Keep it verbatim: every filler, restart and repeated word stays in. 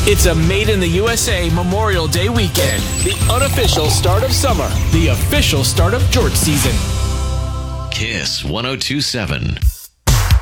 It's a Made in the U S A Memorial Day weekend. The unofficial start of summer. The official start of George season. Kiss one oh two point seven.